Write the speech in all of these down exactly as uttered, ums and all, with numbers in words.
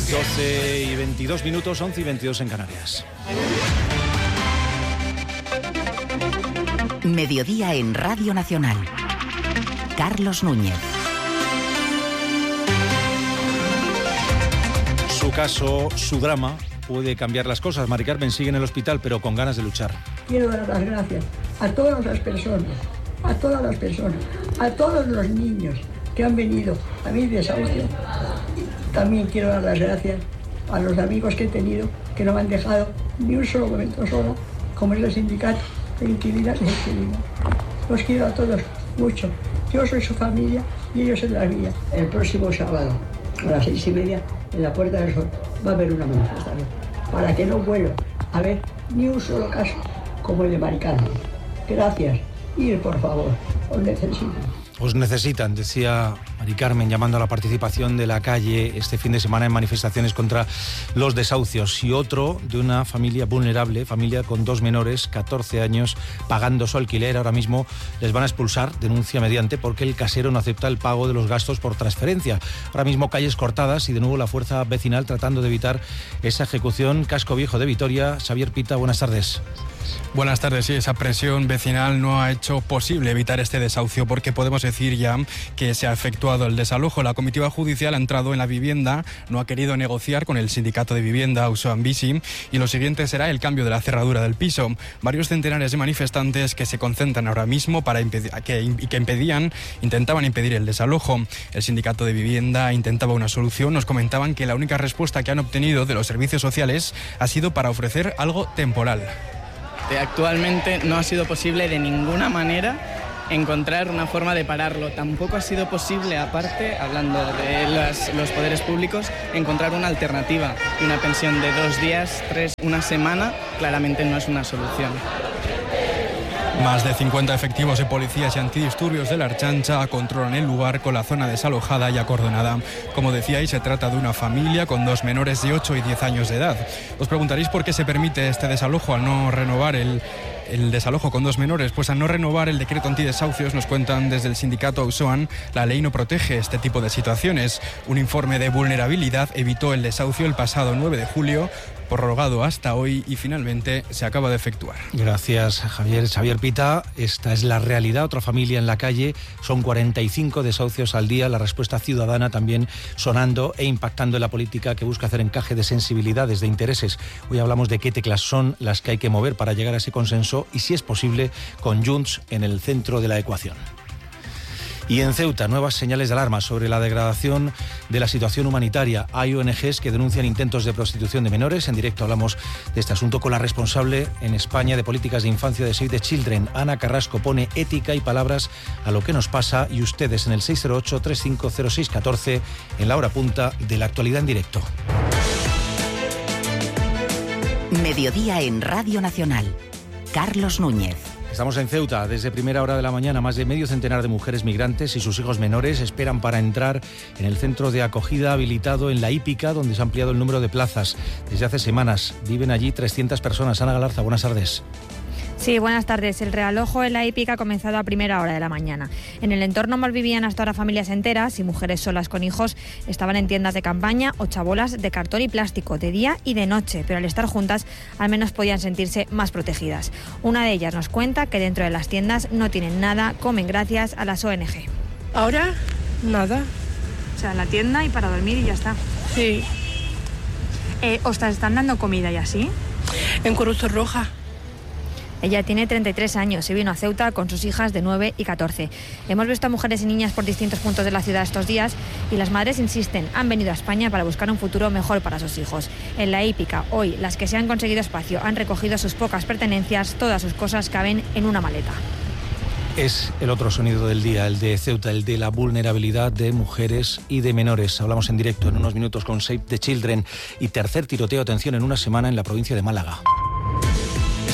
doce y veintidós minutos, once y veintidós en Canarias. Mediodía en Radio Nacional. Carlos Núñez. Su caso, su drama, puede cambiar las cosas. Mari Carmen sigue en el hospital, pero con ganas de luchar. Quiero dar las gracias a todas las personas, a todas las personas, a todos los niños que han venido a mi desahucio. También quiero dar las gracias a los amigos que he tenido que no me han dejado ni un solo momento sola, como es el sindicato de inquilinas y inquilinos. Los quiero a todos mucho. Yo soy su familia y ellos son la mía. El próximo sábado, a las seis y media, en la Puerta del Sol, va a haber una manifestación para que no vuelva a haber ni un solo caso como el de Mari Carmen. Gracias. Ir, por favor. Os necesito. Os necesitan, decía Mari Carmen, llamando a la participación de la calle este fin de semana en manifestaciones contra los desahucios. Y otro de una familia vulnerable, familia con dos menores, catorce años, pagando su alquiler. Ahora mismo les van a expulsar, denuncia mediante, porque el casero no acepta el pago de los gastos por transferencia. Ahora mismo calles cortadas y de nuevo la fuerza vecinal tratando de evitar esa ejecución. Casco Viejo de Vitoria. Xavier Pita, buenas tardes. Buenas tardes. Sí, esa presión vecinal no ha hecho posible evitar este desahucio, porque podemos decir ya que se ha efectuado el desalojo. La comitiva judicial ha entrado en la vivienda, no ha querido negociar con el sindicato de vivienda Auzoan Bizi, y lo siguiente será el cambio de la cerradura del piso. Varios centenares de manifestantes que se concentran ahora mismo para impedir, que, y que impedían, intentaban impedir el desalojo. El sindicato de vivienda intentaba una solución. Nos comentaban que la única respuesta que han obtenido de los servicios sociales ha sido para ofrecer algo temporal. Actualmente no ha sido posible de ninguna manera encontrar una forma de pararlo. Tampoco ha sido posible, aparte, hablando de las, los poderes públicos, encontrar una alternativa. Una pensión de dos días, tres, una semana, claramente no es una solución. Más de cincuenta efectivos de policías y antidisturbios de la Ertzaintza controlan el lugar con la zona desalojada y acordonada. Como decíais, se trata de una familia con dos menores de ocho y diez años de edad. Os preguntaréis por qué se permite este desalojo al no renovar el... El desalojo con dos menores, pues al no renovar el decreto antidesahucios, nos cuentan desde el sindicato Auzoan, la ley no protege este tipo de situaciones. Un informe de vulnerabilidad evitó el desahucio el pasado nueve de julio, prorrogado hasta hoy, y finalmente se acaba de efectuar. Gracias, Javier. Xavier Pita, esta es la realidad. Otra familia en la calle, son cuarenta y cinco desahucios al día. La respuesta ciudadana también sonando e impactando en la política que busca hacer encaje de sensibilidades, de intereses. Hoy hablamos de qué teclas son las que hay que mover para llegar a ese consenso y, si es posible, con Junts en el centro de la ecuación. Y en Ceuta, nuevas señales de alarma sobre la degradación de la situación humanitaria. Hay O N Ges que denuncian intentos de prostitución de menores. En directo hablamos de este asunto con la responsable en España de políticas de infancia de Save the Children. Ana Carrasco pone ética y palabras a lo que nos pasa, y ustedes en el seis cero ocho, tres cinco cero seis uno cuatro en la hora punta de la actualidad en directo. Mediodía en Radio Nacional. Carlos Núñez. Estamos en Ceuta. Desde primera hora de la mañana, más de medio centenar de mujeres migrantes y sus hijos menores esperan para entrar en el centro de acogida habilitado en La Hípica, donde se ha ampliado el número de plazas. Desde hace semanas viven allí trescientas personas. Ana Galarza, buenas tardes. Sí, buenas tardes. El realojo en La Hípica ha comenzado a primera hora de la mañana. En el entorno malvivían hasta ahora familias enteras y mujeres solas con hijos estaban en tiendas de campaña o chabolas de cartón y plástico, de día y de noche, pero al estar juntas al menos podían sentirse más protegidas. Una de ellas nos cuenta que dentro de las tiendas no tienen nada, comen gracias a las O N Ge. Ahora, nada. O sea, en la tienda y para dormir y ya está. Sí. Eh, ¿Os están dando comida y así? En Cruz Roja. Ella tiene treinta y tres años y vino a Ceuta con sus hijas de nueve y catorce. Hemos visto a mujeres y niñas por distintos puntos de la ciudad estos días y las madres insisten, han venido a España para buscar un futuro mejor para sus hijos. En La Hípica, hoy, las que se han conseguido espacio han recogido sus pocas pertenencias, todas sus cosas caben en una maleta. Es el otro sonido del día, el de Ceuta, el de la vulnerabilidad de mujeres y de menores. Hablamos en directo en unos minutos con Save the Children. Y tercer tiroteo, atención, en una semana en la provincia de Málaga.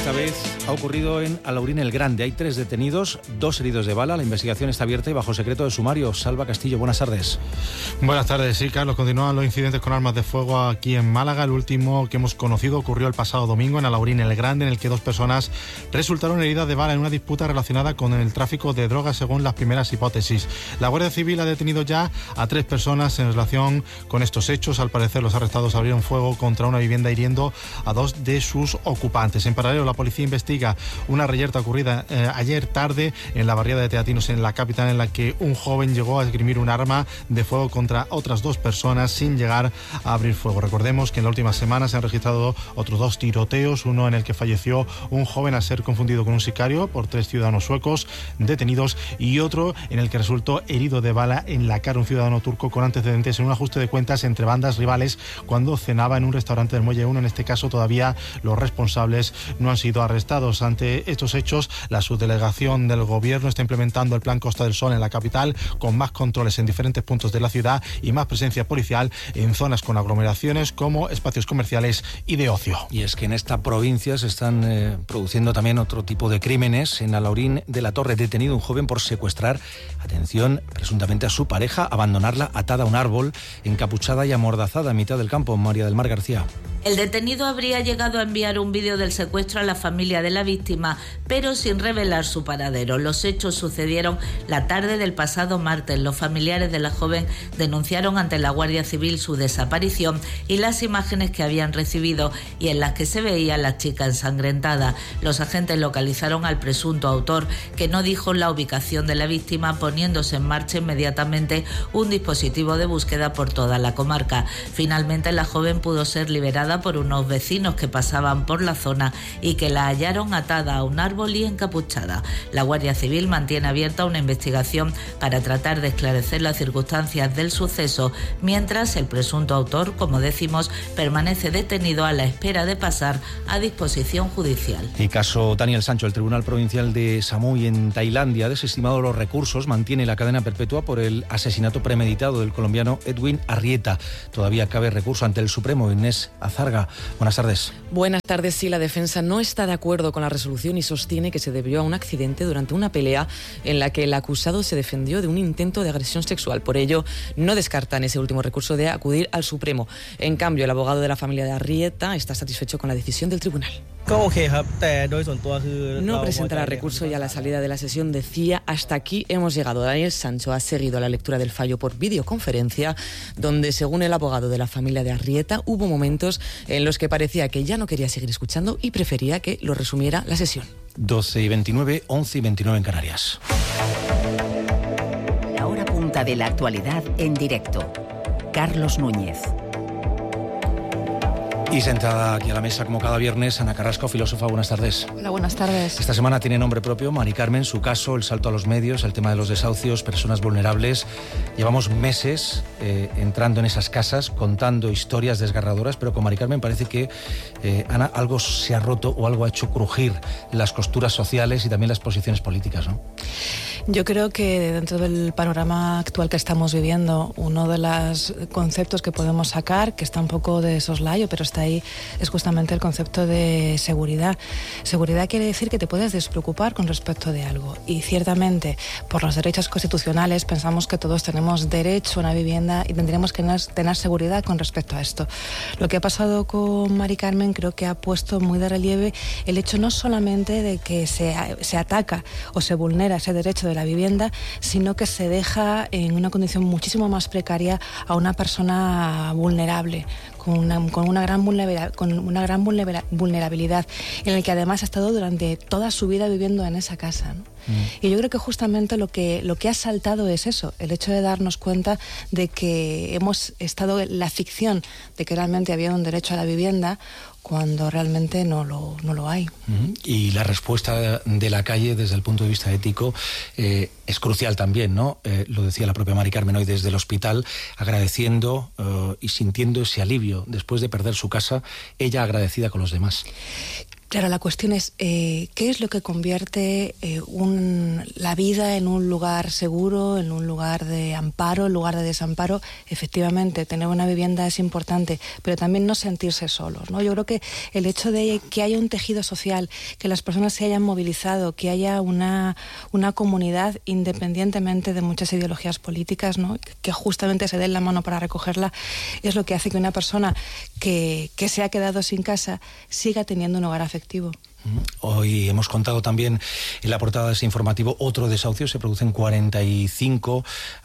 Esta vez ha ocurrido en Alaurín el Grande. Hay tres detenidos, dos heridos de bala. La investigación está abierta y bajo secreto de sumario. Salva Castillo, buenas tardes. Buenas tardes, sí, Carlos. Continúan los incidentes con armas de fuego aquí en Málaga. El último que hemos conocido ocurrió el pasado domingo en Alaurín el Grande, en el que dos personas resultaron heridas de bala en una disputa relacionada con el tráfico de drogas, según las primeras hipótesis. La Guardia Civil ha detenido ya a tres personas en relación con estos hechos. Al parecer, los arrestados abrieron fuego contra una vivienda hiriendo a dos de sus ocupantes. En paralelo, la policía investiga una reyerta ocurrida eh, ayer tarde en la barriada de Teatinos, en la capital, en la que un joven llegó a esgrimir un arma de fuego contra otras dos personas sin llegar a abrir fuego. Recordemos que en la última semana se han registrado otros dos tiroteos, uno en el que falleció un joven al ser confundido con un sicario por tres ciudadanos suecos detenidos, y otro en el que resultó herido de bala en la cara un ciudadano turco con antecedentes en un ajuste de cuentas entre bandas rivales cuando cenaba en un restaurante del Muelle uno. En este caso, todavía los responsables no han sido arrestados. Ante estos hechos, la subdelegación del Gobierno está implementando el Plan Costa del Sol en la capital, con más controles en diferentes puntos de la ciudad y más presencia policial en zonas con aglomeraciones como espacios comerciales y de ocio. Y es que en esta provincia se están eh, produciendo también otro tipo de crímenes. En Alaurín de la Torre, detenido un joven por secuestrar, atención, presuntamente a su pareja, abandonarla atada a un árbol, encapuchada y amordazada en mitad del campo. María del Mar García. El detenido habría llegado a enviar un vídeo del secuestro a la familia de la víctima, pero sin revelar su paradero. Los hechos sucedieron la tarde del pasado martes. Los familiares de la joven denunciaron ante la Guardia Civil su desaparición y las imágenes que habían recibido y en las que se veía a la chica ensangrentada. Los agentes localizaron al presunto autor, que no dijo la ubicación de la víctima, poniéndose en marcha inmediatamente un dispositivo de búsqueda por toda la comarca. Finalmente, la joven pudo ser liberada por unos vecinos que pasaban por la zona y que la hallaron atada a un árbol y encapuchada. La Guardia Civil mantiene abierta una investigación para tratar de esclarecer las circunstancias del suceso, mientras el presunto autor, como decimos, permanece detenido a la espera de pasar a disposición judicial. Y caso Daniel Sancho, el Tribunal Provincial de Samui en Tailandia ha desestimado los recursos, mantiene la cadena perpetua por el asesinato premeditado del colombiano Edwin Arrieta. Todavía cabe recurso ante el Supremo. Inés Azarga, buenas tardes. Buenas tardes. Sí, la defensa no está de acuerdo con la resolución y sostiene que se debió a un accidente durante una pelea en la que el acusado se defendió de un intento de agresión sexual. Por ello, no descartan ese último recurso de acudir al Supremo. En cambio, el abogado de la familia de Arrieta está satisfecho con la decisión del tribunal. No presentará recurso y a la salida de la sesión decía: hasta aquí hemos llegado. Daniel Sancho ha seguido la lectura del fallo por videoconferencia, donde, según el abogado de la familia de Arrieta, hubo momentos en los que parecía que ya no quería seguir escuchando y prefería que lo resumiera la sesión. doce y veintinueve, once y veintinueve en Canarias. La hora punta de la actualidad en directo. Carlos Núñez. Y sentada aquí a la mesa, como cada viernes, Ana Carrasco, filósofa, buenas tardes. Hola, buenas tardes. Esta semana tiene nombre propio, Mari Carmen, su caso, el salto a los medios, el tema de los desahucios, personas vulnerables. Llevamos meses eh, entrando en esas casas, contando historias desgarradoras, pero con Mari Carmen parece que, eh, Ana, algo se ha roto o algo ha hecho crujir las costuras sociales y también las posiciones políticas, ¿no? Yo creo que dentro del panorama actual que estamos viviendo, uno de los conceptos que podemos sacar, que está un poco de soslayo, pero está ahí, es justamente el concepto de seguridad. Seguridad quiere decir que te puedes despreocupar con respecto de algo. Y ciertamente, por los derechos constitucionales, pensamos que todos tenemos derecho a una vivienda y tendríamos que tener seguridad con respecto a esto. Lo que ha pasado con Mari Carmen creo que ha puesto muy de relieve el hecho no solamente de que se, se ataca o se vulnera ese derecho de la vivienda, sino que se deja en una condición muchísimo más precaria a una persona vulnerable, con una, con una gran vulnerabilidad, con una gran vulnerabilidad, en el que además ha estado durante toda su vida viviendo en esa casa, ¿no? Mm. Y yo creo que justamente lo que, lo que ha saltado es eso, el hecho de darnos cuenta de que hemos estado en la ficción de que realmente había un derecho a la vivienda, cuando realmente no lo, no lo hay. Uh-huh. Y la respuesta de la calle desde el punto de vista ético eh, es crucial también, ¿no? Eh, lo decía la propia Mari Carmen hoy desde el hospital, agradeciendo uh, y sintiendo ese alivio después de perder su casa, ella agradecida con los demás. Claro, la cuestión es eh, ¿qué es lo que convierte eh, un, la vida en un lugar seguro, en un lugar de amparo, en lugar de desamparo? Efectivamente, tener una vivienda es importante, pero también no sentirse solos, ¿no? Yo creo que el hecho de que haya un tejido social, que las personas se hayan movilizado, que haya una, una comunidad independientemente de muchas ideologías políticas, ¿no? Que justamente se den la mano para recogerla, es lo que hace que una persona que, que se ha quedado sin casa siga teniendo un hogar afectivo. Hoy hemos contado también en la portada de ese informativo otro desahucio. Se producen cuarenta y cinco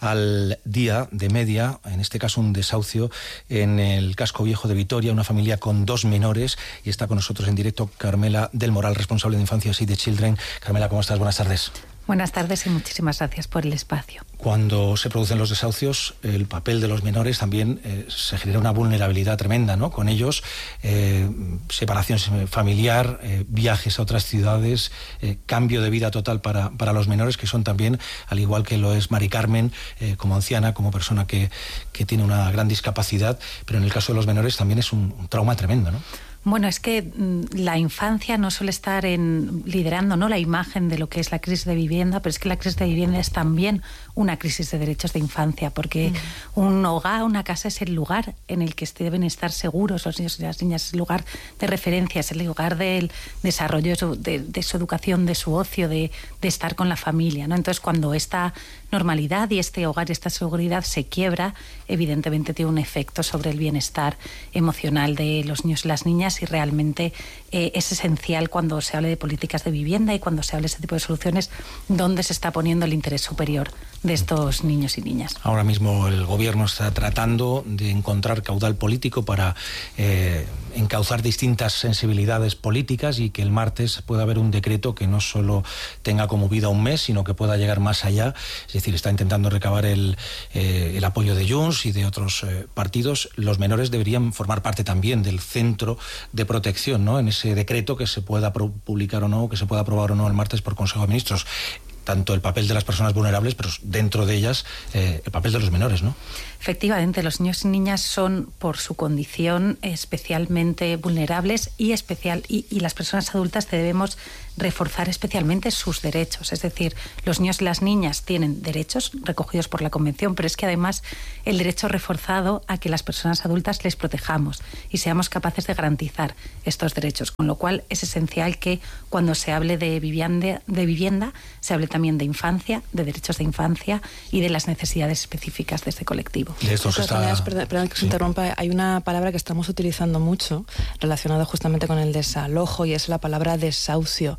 al día de media, en este caso un desahucio en el casco viejo de Vitoria, una familia con dos menores, y está con nosotros en directo Carmela del Moral, responsable de Infancia Save the Children. Carmela, ¿cómo estás? Buenas tardes. Buenas tardes y muchísimas gracias por el espacio. Cuando se producen los desahucios, el papel de los menores también eh, se genera una vulnerabilidad tremenda, ¿no? Con ellos, eh, separación familiar, eh, viajes a otras ciudades, eh, cambio de vida total para, para los menores, que son también, al igual que lo es Mari Carmen, eh, como anciana, como persona que, que tiene una gran discapacidad, pero en el caso de los menores también es un, un trauma tremendo, ¿no? Bueno, es que mm, la infancia no suele estar en, liderando, ¿no?, la imagen de lo que es la crisis de vivienda, pero es que la crisis de vivienda es también una crisis de derechos de infancia, porque mm. un hogar, una casa es el lugar en el que deben estar seguros los niños y las niñas, es el lugar de referencia, es el lugar del desarrollo de su, de, de su educación, de su ocio, de, de estar con la familia, ¿no? Entonces, cuando esta normalidad y este hogar y esta seguridad se quiebra, evidentemente tiene un efecto sobre el bienestar emocional de los niños y las niñas, y realmente eh, es esencial cuando se hable de políticas de vivienda y cuando se hable de este tipo de soluciones, dónde se está poniendo el interés superior de estos niños y niñas. Ahora mismo el gobierno está tratando de encontrar caudal político para eh, encauzar distintas sensibilidades políticas y que el martes pueda haber un decreto que no solo tenga como vida un mes, sino que pueda llegar más allá. Es decir, está intentando recabar el, eh, el apoyo de Junts y de otros eh, partidos. Los menores deberían formar parte también del centro de protección, ¿no?, en ese decreto que se pueda publicar o no, que se pueda aprobar o no el martes por Consejo de Ministros. Tanto el papel de las personas vulnerables, pero dentro de ellas eh, el papel de los menores, ¿no? Efectivamente, los niños y niñas son, por su condición, especialmente vulnerables y, especial, y, y las personas adultas debemos reforzar especialmente sus derechos. Es decir, los niños y las niñas tienen derechos recogidos por la Convención, pero es que además el derecho reforzado a que las personas adultas les protejamos y seamos capaces de garantizar estos derechos. Con lo cual es esencial que cuando se hable de vivienda, de vivienda se hable también de infancia, de derechos de infancia y de las necesidades específicas de este colectivo. De esto se está... maneras, perdón, perdón que se sí. interrumpa, hay una palabra que estamos utilizando mucho relacionada justamente con el desalojo, y es la palabra desahucio.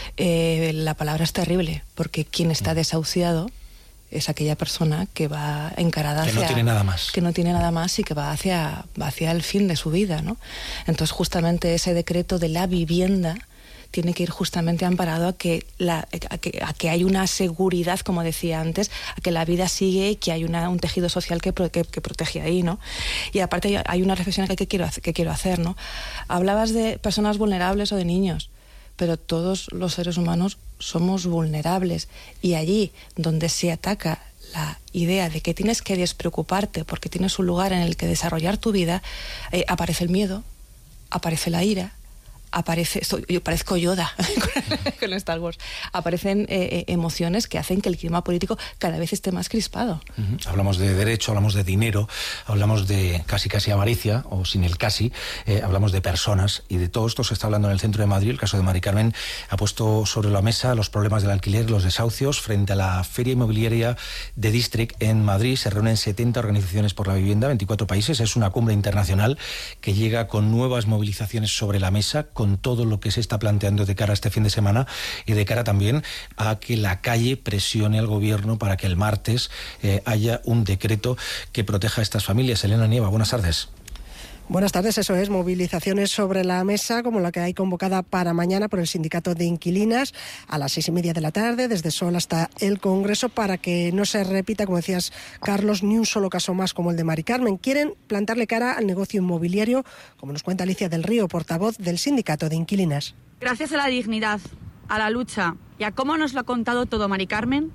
Eh, la palabra es terrible, porque quien está desahuciado es aquella persona que va encarada que hacia... no tiene nada más. Que no tiene nada más y que va hacia, va hacia el fin de su vida, ¿no? Entonces, justamente ese decreto de la vivienda tiene que ir justamente amparado a que, la, a que, a que hay una seguridad, como decía antes, a que la vida sigue y que hay una, un tejido social que, que, que protege ahí, ¿no? Y aparte hay una reflexión que, que, quiero, que quiero hacer, ¿no? Hablabas de personas vulnerables o de niños, pero todos los seres humanos somos vulnerables, y allí donde se ataca la idea de que tienes que despreocuparte porque tienes un lugar en el que desarrollar tu vida, eh, aparece el miedo, aparece la ira, aparece, soy, yo parezco Yoda con Star Wars, aparecen eh, emociones que hacen que el clima político cada vez esté más crispado. Uh-huh. Hablamos de derecho, hablamos de dinero, hablamos de casi casi avaricia, o sin el casi, eh, hablamos de personas, y de todo esto se está hablando en el centro de Madrid. El caso de Mari Carmen ha puesto sobre la mesa los problemas del alquiler, los desahucios. Frente a la Feria Inmobiliaria de District en Madrid se reúnen setenta organizaciones por la vivienda, veinticuatro países. Es una cumbre internacional que llega con nuevas movilizaciones sobre la mesa, con todo lo que se está planteando de cara a este fin de semana y de cara también a que la calle presione al gobierno para que el martes eh, haya un decreto que proteja a estas familias. Elena Nieva, buenas tardes. Buenas tardes, eso es, movilizaciones sobre la mesa como la que hay convocada para mañana por el Sindicato de Inquilinas a las seis y media de la tarde, desde Sol hasta el Congreso, para que no se repita, como decías, Carlos, ni un solo caso más como el de Mari Carmen. Quieren plantarle cara al negocio inmobiliario, como nos cuenta Alicia del Río, portavoz del Sindicato de Inquilinas. Gracias a la dignidad, a la lucha y a cómo nos lo ha contado todo Mari Carmen,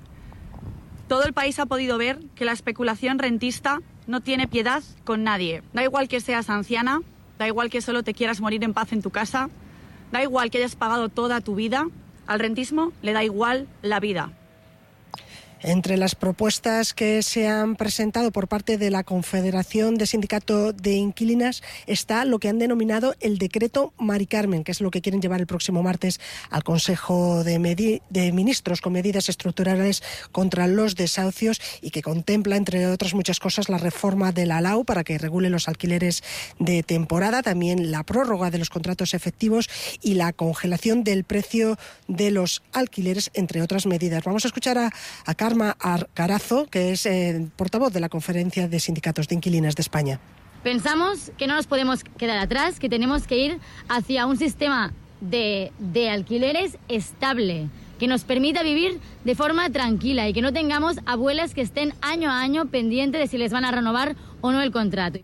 todo el país ha podido ver que la especulación rentista no tiene piedad con nadie. Da igual que seas anciana, da igual que solo te quieras morir en paz en tu casa, Da igual que hayas pagado toda tu vida, al rentismo le da igual la vida. Entre las propuestas que se han presentado por parte de la Confederación de Sindicato de Inquilinas está lo que han denominado el decreto Mari Carmen, que es lo que quieren llevar el próximo martes al Consejo de, Medi- de Ministros con medidas estructurales contra los desahucios y que contempla, entre otras muchas cosas, la reforma de la L A U para que regule los alquileres de temporada, también la prórroga de los contratos efectivos y la congelación del precio de los alquileres, entre otras medidas. Vamos a escuchar a, a Carmen Carazo, que es eh, portavoz de la Conferencia de Sindicatos de Inquilinas de España. Pensamos que no nos podemos quedar atrás, que tenemos que ir hacia un sistema de, de alquileres estable, que nos permita vivir de forma tranquila y que no tengamos abuelas que estén año a año pendientes de si les van a renovar o no el contrato.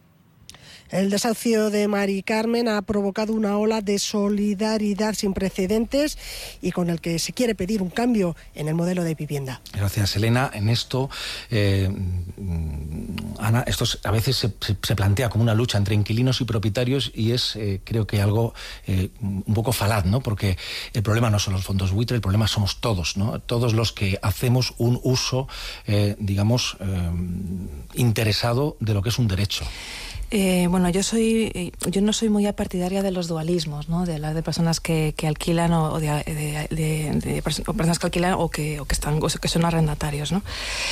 El desahucio de Mari Carmen ha provocado una ola de solidaridad sin precedentes y con el que se quiere pedir un cambio en el modelo de vivienda. Gracias, Elena. En esto, eh, Ana, esto a veces se, se, se plantea como una lucha entre inquilinos y propietarios y es, eh, creo que algo eh, un poco falaz, ¿no? Porque el problema no son los fondos buitre, el problema somos todos, ¿no? Todos los que hacemos un uso, eh, digamos, eh, interesado de lo que es un derecho. Eh, bueno, yo soy, yo no soy muy partidaria de los dualismos, ¿no? De las de personas que, que alquilan o de, de, de, de personas que alquilan o que, o que están, o que son arrendatarios, ¿no?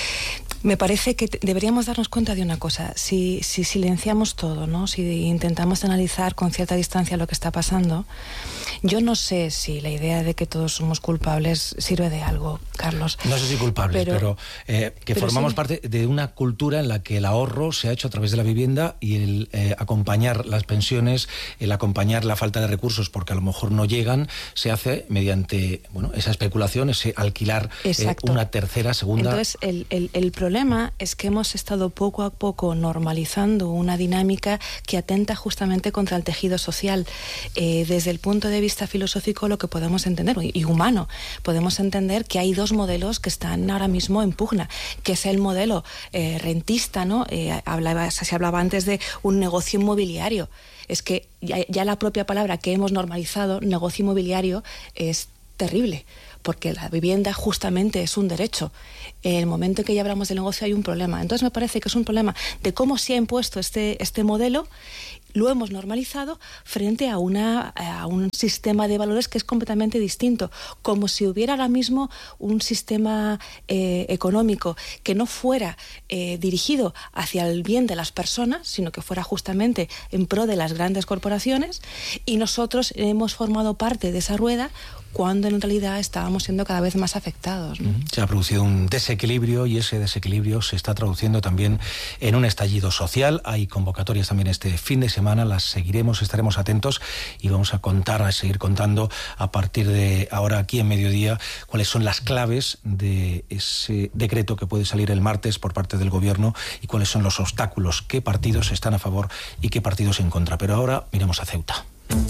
Me parece que deberíamos darnos cuenta de una cosa: si, si silenciamos todo, ¿no? Si intentamos analizar con cierta distancia lo que está pasando, yo no sé si la idea de que todos somos culpables sirve de algo, Carlos. No sé si culpables, pero, pero eh, que pero formamos sí. parte de una cultura en la que el ahorro se ha hecho a través de la vivienda y el eh, acompañar las pensiones, el acompañar la falta de recursos porque a lo mejor no llegan, se hace mediante, bueno, esa especulación, ese alquilar eh, una tercera, segunda... Entonces, el, el, el problema es que hemos estado poco a poco normalizando una dinámica que atenta justamente contra el tejido social. Eh, desde el punto de vista filosófico, lo que podemos entender, y humano, podemos entender que hay dos modelos que están ahora mismo en pugna, que es el modelo eh, rentista, ¿no? Eh, hablaba, se hablaba antes de un negocio inmobiliario. Es que ya, ya la propia palabra que hemos normalizado, negocio inmobiliario, es terrible, porque la vivienda justamente es un derecho. En el momento en que ya hablamos del negocio hay un problema. Entonces me parece que es un problema de cómo se ha impuesto este, este modelo, lo hemos normalizado frente a, una, a un sistema de valores que es completamente distinto, como si hubiera ahora mismo un sistema eh, económico que no fuera eh, dirigido hacia el bien de las personas, sino que fuera justamente en pro de las grandes corporaciones, y nosotros hemos formado parte de esa rueda cuando en realidad estábamos siendo cada vez más afectados, ¿no? Se ha producido un desequilibrio y ese desequilibrio se está traduciendo también en un estallido social. Hay convocatorias también este fin de semana, las seguiremos, estaremos atentos y vamos a contar, a seguir contando a partir de ahora aquí en Mediodía cuáles son las claves de ese decreto que puede salir el martes por parte del Gobierno y cuáles son los obstáculos, qué partidos están a favor y qué partidos en contra. Pero ahora miremos a Ceuta.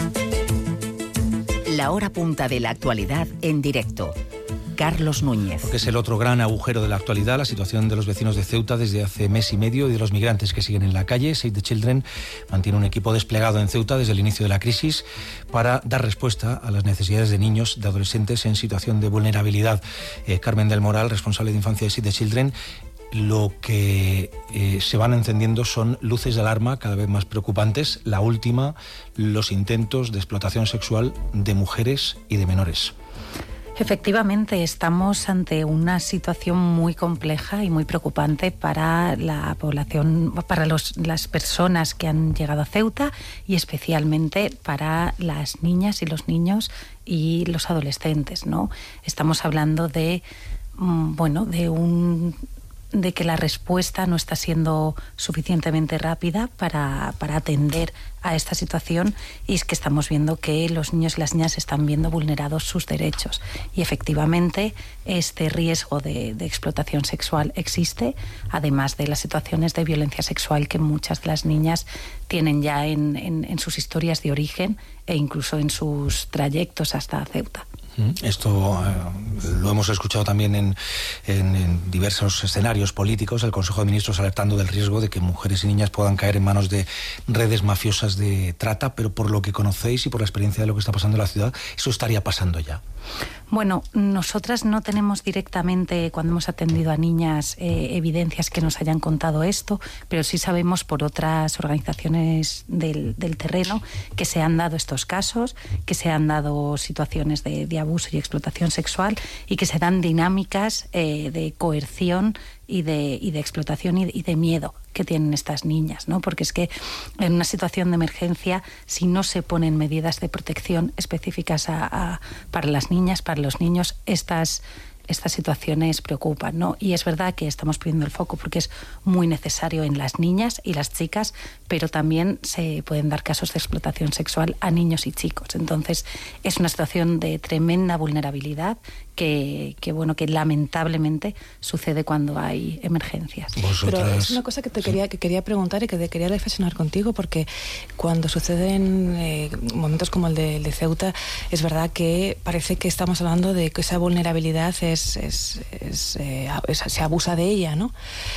La hora punta de la actualidad en directo. Carlos Núñez. Porque es el otro gran agujero de la actualidad, la situación de los vecinos de Ceuta desde hace mes y medio y de los migrantes que siguen en la calle. Save the Children mantiene un equipo desplegado en Ceuta desde el inicio de la crisis para dar respuesta a las necesidades de niños, de adolescentes en situación de vulnerabilidad. Eh, Carmen del Moral, responsable de infancia de Save the Children, lo que eh, se van encendiendo son luces de alarma cada vez más preocupantes. La última, los intentos de explotación sexual de mujeres y de menores. Efectivamente, estamos ante una situación muy compleja y muy preocupante para la población, para los, las personas que han llegado a Ceuta y especialmente para las niñas y los niños y los adolescentes, ¿no? Estamos hablando de, bueno, de un... de que la respuesta no está siendo suficientemente rápida para, para atender a esta situación, y es que estamos viendo que los niños y las niñas están viendo vulnerados sus derechos y efectivamente este riesgo de, de explotación sexual existe, además de las situaciones de violencia sexual que muchas de las niñas tienen ya en, en, en sus historias de origen e incluso en sus trayectos hasta Ceuta. Esto eh, lo hemos escuchado también en, en, en diversos escenarios políticos, el Consejo de Ministros alertando del riesgo de que mujeres y niñas puedan caer en manos de redes mafiosas de trata, pero por lo que conocéis y por la experiencia de lo que está pasando en la ciudad, eso estaría pasando ya. Bueno, nosotras no tenemos directamente, cuando hemos atendido a niñas, eh, evidencias que nos hayan contado esto, pero sí sabemos por otras organizaciones del, del terreno que se han dado estos casos, que se han dado situaciones de, de abuso y explotación sexual y que se dan dinámicas eh, de coerción y de, y de explotación y de, y de miedo que tienen estas niñas, ¿no? Porque es que en una situación de emergencia, si no se ponen medidas de protección específicas a, a, para las niñas, para los niños, estas estas situaciones preocupan, ¿no? Y es verdad que estamos poniendo el foco porque es muy necesario en las niñas y las chicas, pero también se pueden dar casos de explotación sexual a niños y chicos. Entonces, es una situación de tremenda vulnerabilidad que, que bueno, que lamentablemente sucede cuando hay emergencias. Pero es una cosa que te quería, que quería preguntar y que te quería reflexionar contigo, porque cuando suceden eh, momentos como el de, el de Ceuta, es verdad que parece que estamos hablando de que esa vulnerabilidad es, es, es, eh, es se abusa de ella, ¿no?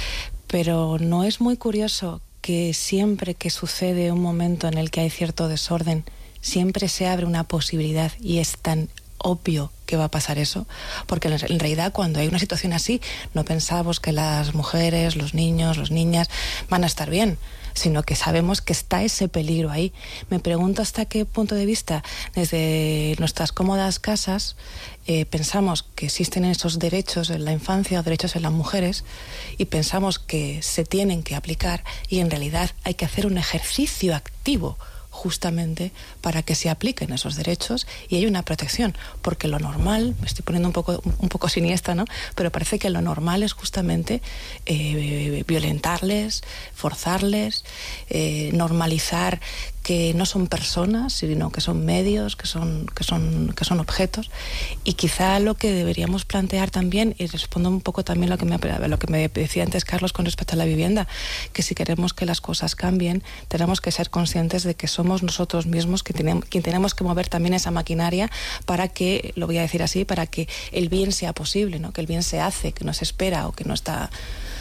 Pero no es muy curioso que siempre que sucede un momento en el que hay cierto desorden, siempre se abre una posibilidad, y es tan obvio que va a pasar eso, porque en realidad cuando hay una situación así no pensamos que las mujeres, los niños, las niñas van a estar bien, sino que sabemos que está ese peligro ahí. Me pregunto hasta qué punto de vista desde nuestras cómodas casas eh, pensamos que existen esos derechos en la infancia o derechos en las mujeres y pensamos que se tienen que aplicar, y en realidad hay que hacer un ejercicio activo justamente para que se apliquen esos derechos y hay una protección, porque lo normal, me estoy poniendo un poco, un poco siniestra, ¿no? Pero parece que lo normal es justamente eh, violentarles, forzarles, eh, normalizar que no son personas, sino que son medios, que son, que son, que son objetos. Y quizá lo que deberíamos plantear también, y respondo un poco también a lo que me, lo que me decía antes Carlos con respecto a la vivienda, que si queremos que las cosas cambien, tenemos que ser conscientes de que somos nosotros mismos que tenemos, quien tenemos que mover también esa maquinaria para que, lo voy a decir así, para que el bien sea posible, ¿no? Que el bien se hace, que no se espera o que no está...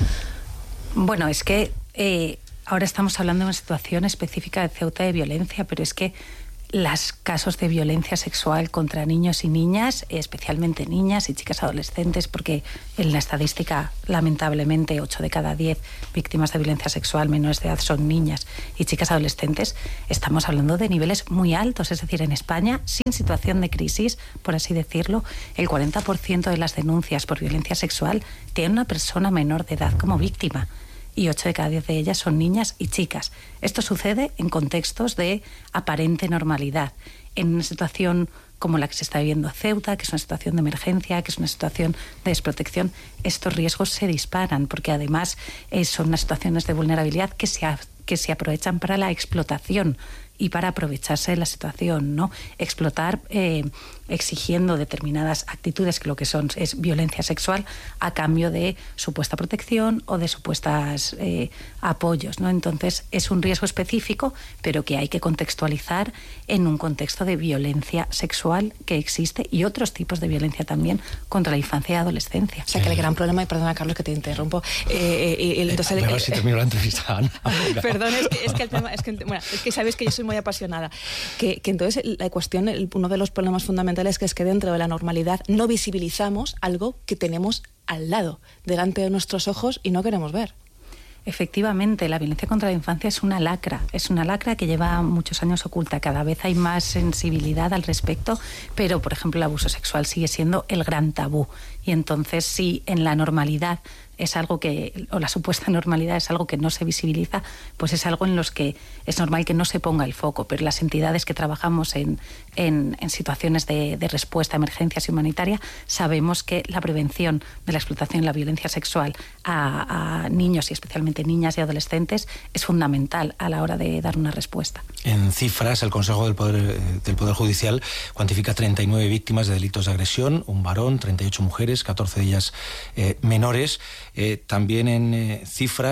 Bueno, es que... Eh... Ahora estamos hablando de una situación específica de Ceuta de violencia, pero es que los casos de violencia sexual contra niños y niñas, especialmente niñas y chicas adolescentes, porque en la estadística, lamentablemente, ocho de cada diez víctimas de violencia sexual menores de edad son niñas y chicas adolescentes, estamos hablando de niveles muy altos. Es decir, en España, sin situación de crisis, por así decirlo, el cuarenta por ciento de las denuncias por violencia sexual tiene una persona menor de edad como víctima, y ocho de cada diez de ellas son niñas y chicas. Esto sucede en contextos de aparente normalidad. En una situación como la que se está viviendo en Ceuta, que es una situación de emergencia, que es una situación de desprotección, estos riesgos se disparan, porque además eh, son unas situaciones de vulnerabilidad que se, a, que se aprovechan para la explotación y para aprovecharse de la situación, ¿no? Explotar eh, exigiendo determinadas actitudes que lo que son es violencia sexual a cambio de supuesta protección o de supuestas eh, apoyos, ¿no? Entonces es un riesgo específico, pero que hay que contextualizar en un contexto de violencia sexual que existe, y otros tipos de violencia también contra la infancia y adolescencia. O sea, que el gran problema, y perdona Carlos que te interrumpo, eh, eh, entonces, eh, a ver si termino la entrevista, Ana. Perdón, es que, es que el tema, es que, bueno, es que sabéis que yo soy muy apasionada, que, que entonces la cuestión, el, uno de los problemas fundamentales que es que dentro de la normalidad no visibilizamos algo que tenemos al lado, delante de nuestros ojos, y no queremos ver. Efectivamente, la violencia contra la infancia es una lacra, es una lacra que lleva muchos años oculta. Cada vez hay más sensibilidad al respecto, pero, por ejemplo, el abuso sexual sigue siendo el gran tabú. Y entonces, sí, en la normalidad es algo que, o la supuesta normalidad es algo que no se visibiliza, pues es algo en los que es normal que no se ponga el foco. Pero las entidades que trabajamos en, en, en situaciones de, de respuesta a emergencias humanitarias sabemos que la prevención de la explotación y la violencia sexual a, a niños y especialmente niñas y adolescentes es fundamental a la hora de dar una respuesta. En cifras, el Consejo del Poder, del Poder Judicial cuantifica treinta y nueve víctimas de delitos de agresión, un varón, treinta y ocho mujeres, catorce de ellas eh, menores. Eh, también en eh, cifras,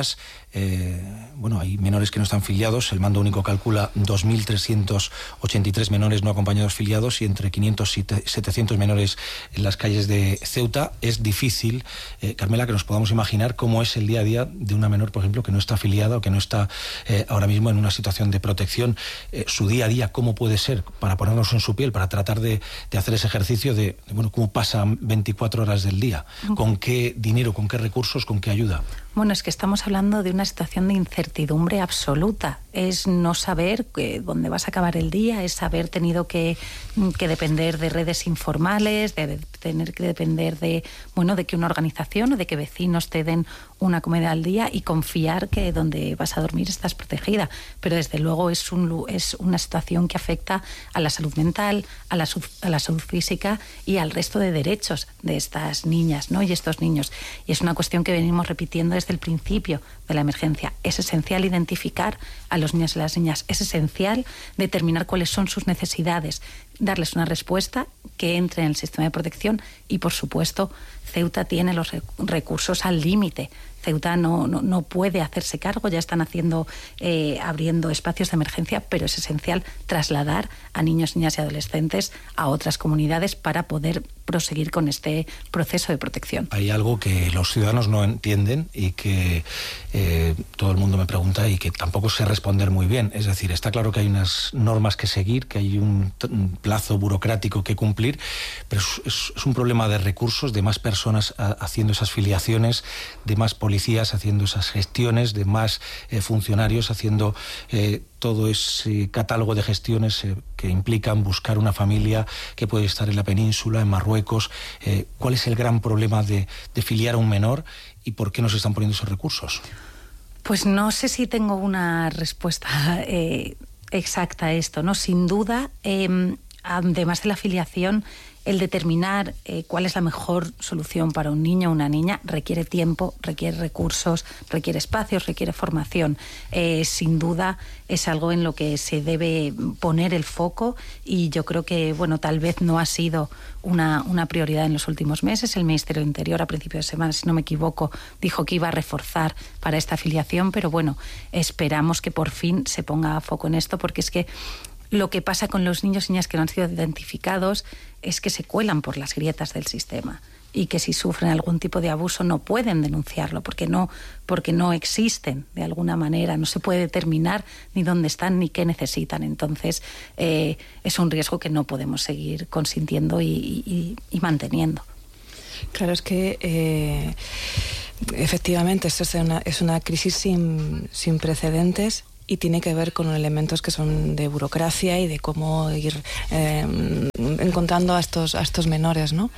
Eh, bueno, hay menores que no están filiados. El Mando Único calcula dos mil trescientos ochenta y tres menores no acompañados filiados y entre quinientos y setecientos menores en las calles de Ceuta. Es difícil, eh, Carmela, que nos podamos imaginar cómo es el día a día de una menor, por ejemplo, que no está afiliada o que no está eh, ahora mismo en una situación de protección. Eh, su día a día, ¿cómo puede ser? Para ponernos en su piel, para tratar de, de hacer ese ejercicio de, de, bueno, cómo pasan veinticuatro horas del día, con qué dinero, con qué recursos, con qué ayuda. Bueno, es que estamos hablando de una situación de incertidumbre absoluta. Es no saber que, dónde vas a acabar el día, es haber tenido que, que depender de redes informales, de tener que depender de, bueno, de que una organización o de que vecinos te den una comida al día y confiar que donde vas a dormir estás protegida. Pero desde luego es, un, es una situación que afecta a la salud mental, a la, a la salud física y al resto de derechos de estas niñas, ¿no? Y estos niños. Y es una cuestión que venimos repitiendo desde el principio de la emergencia. Es esencial identificar a los niños y las niñas. Es esencial determinar cuáles son sus necesidades, darles una respuesta que entre en el sistema de protección y, por supuesto, Ceuta tiene los recursos al límite. Ceuta no, no, no puede hacerse cargo, ya están haciendo, eh, abriendo espacios de emergencia, pero es esencial trasladar a niños, niñas y adolescentes a otras comunidades para poder proseguir con este proceso de protección. Hay algo que los ciudadanos no entienden y que eh, todo el mundo me pregunta y que tampoco sé responder muy bien. Es decir, está claro que hay unas normas que seguir, que hay un, un plazo burocrático que cumplir, pero es, es, es un problema de recursos, de más personas a, haciendo esas filiaciones, de más policías haciendo esas gestiones, de más eh, funcionarios haciendo eh, todo ese catálogo de gestiones eh, que implican buscar una familia que puede estar en la península, en Marruecos. Eh, ¿Cuál es el gran problema de, de filiar a un menor y por qué no se están poniendo esos recursos? Pues no sé si tengo una respuesta eh, exacta a esto, ¿no? Sin duda, eh, además de la filiación, el determinar eh, cuál es la mejor solución para un niño o una niña requiere tiempo, requiere recursos, requiere espacios, requiere formación. Eh, sin duda es algo en lo que se debe poner el foco y yo creo que, bueno, tal vez no ha sido una, una prioridad en los últimos meses. El Ministerio del Interior a principios de semana, si no me equivoco, dijo que iba a reforzar para esta afiliación, pero bueno, esperamos que por fin se ponga foco en esto porque es que lo que pasa con los niños y niñas que no han sido identificados es que se cuelan por las grietas del sistema y que si sufren algún tipo de abuso no pueden denunciarlo porque no, porque no existen de alguna manera, no se puede determinar ni dónde están ni qué necesitan. Entonces eh, es un riesgo que no podemos seguir consintiendo y, y, y manteniendo. Claro, es que eh, efectivamente esto es una, es una crisis sin, sin precedentes y tiene que ver con elementos que son de burocracia y de cómo ir eh, encontrando a estos, a estos menores, ¿no?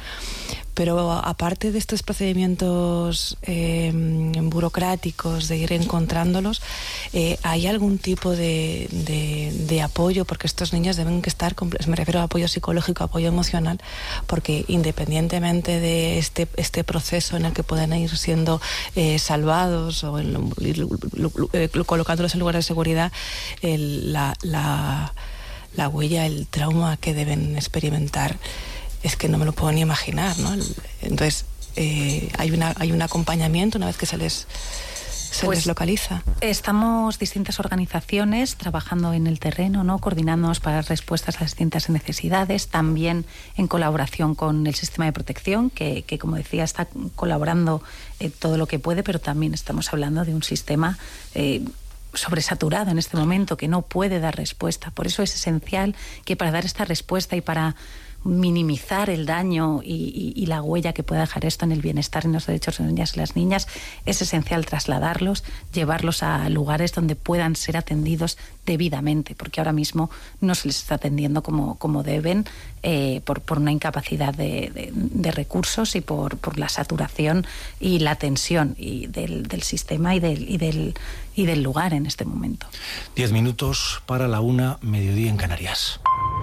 Pero aparte de estos procedimientos eh, burocráticos de ir encontrándolos, eh, ¿hay algún tipo de, de, de apoyo? Porque estos niños deben que estar, me refiero a apoyo psicológico, apoyo emocional, porque independientemente de este, este proceso en el que puedan ir siendo eh, salvados o en, ir, eh, colocándolos en lugares de seguridad, el, la, la, la huella, el trauma que deben experimentar, es que no me lo puedo ni imaginar, ¿no? Entonces, eh, hay, una, hay un acompañamiento una vez que se les, se pues les localiza. Estamos distintas organizaciones trabajando en el terreno, ¿no? Coordinándonos para respuestas a las distintas necesidades, también en colaboración con el sistema de protección, que, que como decía, está colaborando eh, todo lo que puede, pero también estamos hablando de un sistema Eh, sobresaturado en este momento, que no puede dar respuesta. Por eso es esencial que para dar esta respuesta y para minimizar el daño y, y, y la huella que pueda dejar esto en el bienestar y en los derechos de las niñas y las niñas, es esencial trasladarlos, llevarlos a lugares donde puedan ser atendidos debidamente, porque ahora mismo no se les está atendiendo como, como deben eh, por, por una incapacidad de, de, de recursos y por, por la saturación y la tensión y del, del sistema y del, y, del, y del lugar en este momento. Diez minutos para la una, mediodía en Canarias.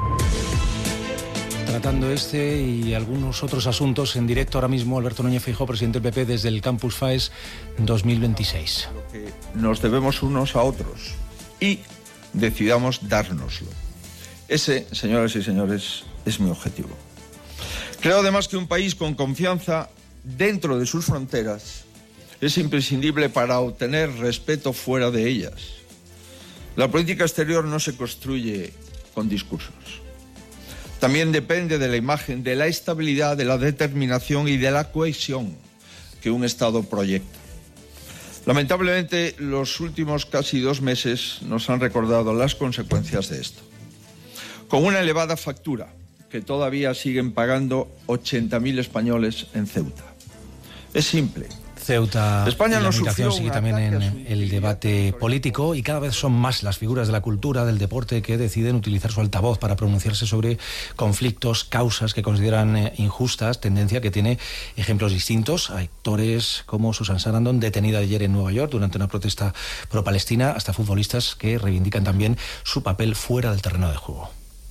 Tratando este y algunos otros asuntos en directo ahora mismo, Alberto Núñez Feijóo, presidente del P P, desde el Campus FAES dos mil veintiséis. Nos debemos unos a otros y decidamos dárnoslo. Ese, señoras y señores, es mi objetivo. Creo además que un país con confianza dentro de sus fronteras Es imprescindible para obtener respeto fuera de ellas. La política exterior no se construye con discursos. También depende de la imagen, de la estabilidad, de la determinación y de la cohesión que un Estado proyecta. Lamentablemente, los últimos casi dos meses nos han recordado las consecuencias de esto. Con una elevada factura que todavía siguen pagando ochenta mil españoles en Ceuta. Es simple. Ceuta España y la no migración sufrió sigue un también en ataque a su el debate político y cada vez son más las figuras de la cultura, del deporte, que deciden utilizar su altavoz para pronunciarse sobre conflictos, causas que consideran eh, injustas, tendencia que tiene ejemplos distintos. Hay actores como Susan Sarandon, detenida ayer en Nueva York durante una protesta pro-palestina, hasta futbolistas que reivindican también su papel fuera del terreno de juego.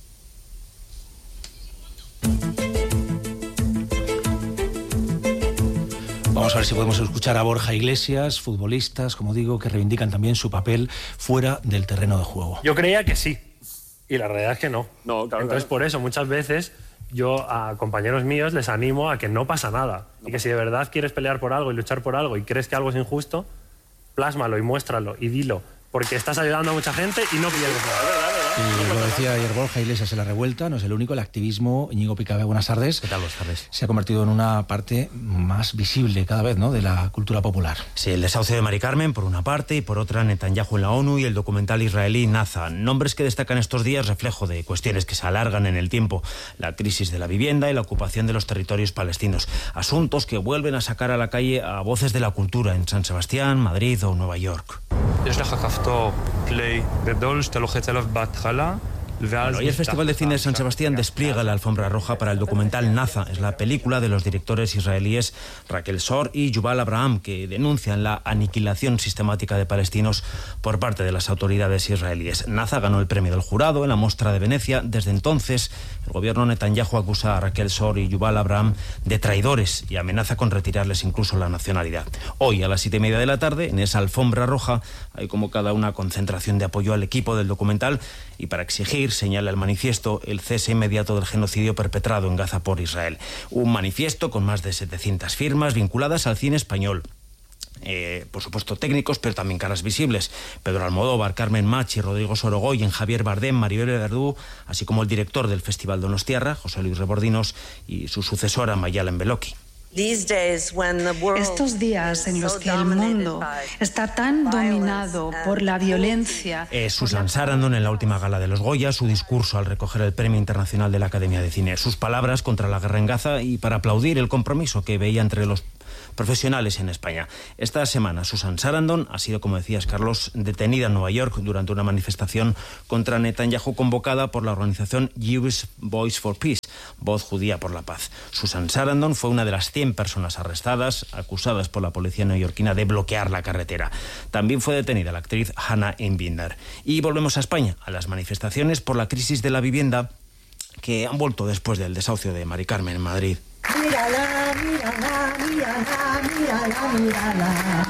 Vamos a ver si podemos escuchar a Borja Iglesias, futbolistas, como digo, que reivindican también su papel fuera del terreno de juego. Yo creía que sí, y la realidad es que no. no claro, Entonces, claro. por eso, muchas veces yo a compañeros míos les animo a que no pasa nada. No y que si de verdad quieres pelear por algo y luchar por algo y crees que algo es injusto, plásmalo y muéstralo y dilo, porque estás ayudando a mucha gente y no pierdes nada. Y lo decía ayer Borja Iglesias en La Revuelta, no es el único, el activismo, Íñigo Picabé, buenas tardes. ¿Qué tal, buenas tardes? Se ha convertido en una parte más visible cada vez, ¿no?, de la cultura popular. Sí, el desahucio de Mari Carmen por una parte y por otra Netanyahu en la ONU y el documental israelí Naza. Nombres que destacan estos días, reflejo de cuestiones que se alargan en el tiempo. La crisis de la vivienda y la ocupación de los territorios palestinos. Asuntos que vuelven a sacar a la calle a voces de la cultura en San Sebastián, Madrid o Nueva York. Bueno, hoy el Festival de Cine de San Sebastián despliega la alfombra roja para el documental Naza. Es la película de los directores israelíes Raquel Sor y Yuval Abraham, que denuncian la aniquilación sistemática de palestinos por parte de las autoridades israelíes. Naza ganó el premio del jurado en la Mostra de Venecia. Desde entonces, el gobierno Netanyahu acusa a Raquel Sor y Yuval Abraham de traidores y amenaza con retirarles incluso la nacionalidad. Hoy, a las siete y media de la tarde, en esa alfombra roja, hay convocada una concentración de apoyo al equipo del documental y para exigir, señala el manifiesto, el cese inmediato del genocidio perpetrado en Gaza por Israel. Un manifiesto con más de setecientas firmas vinculadas al cine español. Eh, por supuesto técnicos, pero también caras visibles. Pedro Almodóvar, Carmen Machi, Rodrigo Sorogoyen, Javier Bardem, Maribel Verdú, así como el director del Festival Donostiarra, José Luis Rebordinos, y su sucesora, Mayalen Beloki. Estos días en los que el mundo está tan dominado por la violencia... Es Susan Sarandon en la última gala de los Goya, su discurso al recoger el Premio Internacional de la Academia de Cine, sus palabras contra la guerra en Gaza y para aplaudir el compromiso que veía entre los profesionales en España. Esta semana Susan Sarandon ha sido, como decías, Carlos, detenida en Nueva York durante una manifestación contra Netanyahu convocada por la organización Jewish Voice for Peace, Voz Judía por la Paz. Susan Sarandon fue una de las cien personas arrestadas, acusadas por la policía neoyorquina de bloquear la carretera. También fue detenida la actriz Hannah Einbinder. Y volvemos a España, a las manifestaciones por la crisis de la vivienda que han vuelto después del desahucio de Mari Carmen en Madrid. Mírala, mírala, mírala, mírala, mírala.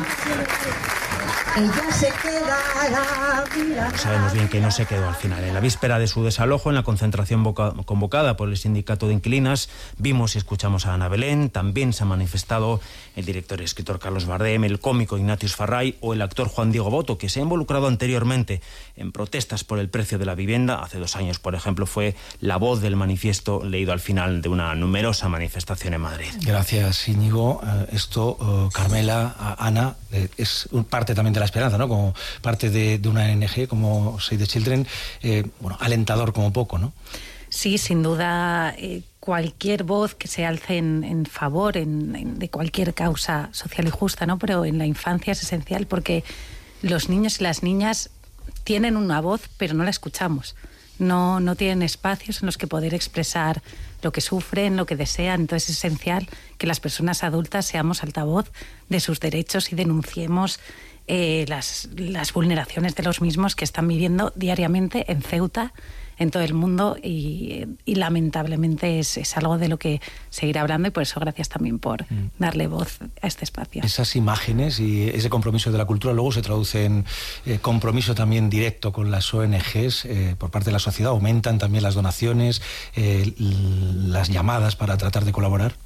Ella se quedará, mírala. Sabemos bien que no se quedó al final. En la víspera de su desalojo, en la concentración boca, convocada por el sindicato de inquilinas, vimos y escuchamos a Ana Belén. También se ha manifestado el director y escritor Carlos Bardem, el cómico Ignatius Farray o el actor Juan Diego Boto, que se ha involucrado anteriormente en protestas por el precio de la vivienda. Hace dos años, por ejemplo, fue la voz del manifiesto leído al final de una numerosa manifestación en Madrid. Gracias, Íñigo. Uh, esto, uh, Carmela, Ana, eh, es un parte también de la esperanza, ¿no? Como parte de, de una O N G como Save the Children, eh, bueno, alentador como poco, ¿no? Sí, sin duda, eh, cualquier voz que se alce en, en favor en, en, de cualquier causa social y justa, ¿no? Pero en la infancia es esencial porque los niños y las niñas tienen una voz, pero no la escuchamos. No, no tienen espacios en los que poder expresar lo que sufren, lo que desean. Entonces es esencial que las personas adultas seamos altavoz de sus derechos y denunciemos eh, las, las vulneraciones de los mismos que están viviendo diariamente en Ceuta, en todo el mundo, y, y lamentablemente es, es algo de lo que seguirá hablando, y por eso gracias también por mm. darle voz a este espacio. Esas imágenes y ese compromiso de la cultura luego se traduce en eh, compromiso también directo con las O N Ges eh, por parte de la sociedad. Aumentan también las donaciones, eh, las llamadas para tratar de colaborar.